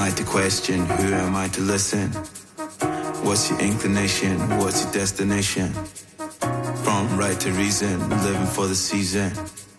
I to question? Who am I to listen? What's your inclination? What's your destination? From right to reason, living for the season.